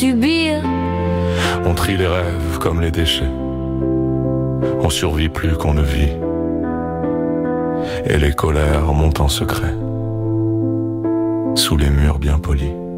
subir. On trie les rêves comme les déchets. On survit plus qu'on ne vit. Et les colères montent en secret sous les murs bien polis.